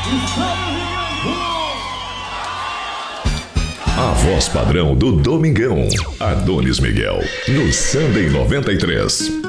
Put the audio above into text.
A voz padrão do Domingão, Adonis Miguel, no Sunday 93.